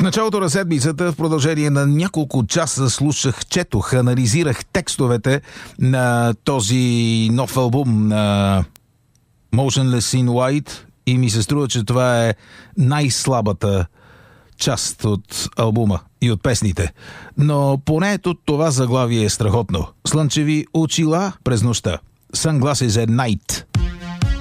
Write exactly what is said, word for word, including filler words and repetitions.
началото на седмицата, в продължение на няколко часа слушах, четох, анализирах текстовете на този нов албум на Motionless in White и ми се струва, че това е най-слабата част от албума и от песните. Но поне ето това заглавие е страхотно. Слънчеви очила през нощта. Sunglasses at Night.